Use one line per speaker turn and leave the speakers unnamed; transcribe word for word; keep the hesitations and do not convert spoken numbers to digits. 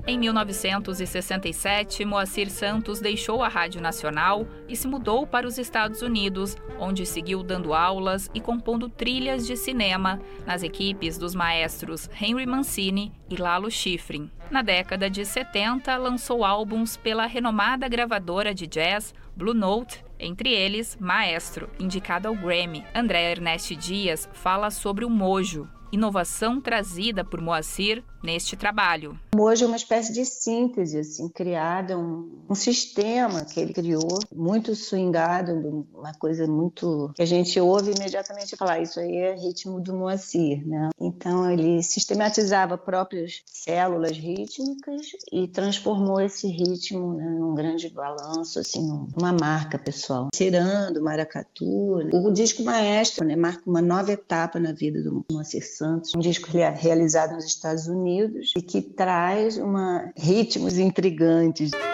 Em mil novecentos e sessenta e sete, Moacir Santos deixou a Rádio Nacional e se mudou para os Estados Unidos, onde seguiu dando aulas e compondo trilhas de cinema nas equipes dos maestros Henry Mancini e Lalo Schifrin. Na década de setenta, lançou álbuns pela renomada gravadora de jazz Blue Note, entre eles Maestro, indicado ao Grammy. André Ernest Dias fala sobre o mojo, inovação trazida por Moacir neste trabalho.
O mojo é uma espécie de síntese, assim, criada, um, um sistema que ele criou, muito swingado, uma coisa muito que a gente ouve imediatamente falar, isso aí é ritmo do Moacir, né? Então ele sistematizava próprias células rítmicas e transformou esse ritmo, né, num grande balanço, assim, uma marca pessoal. Tirando maracatu, né? O disco Maestro, né, marca uma nova etapa na vida do Moacir Santos, um disco realizado nos Estados Unidos e que traz uma, ritmos intrigantes.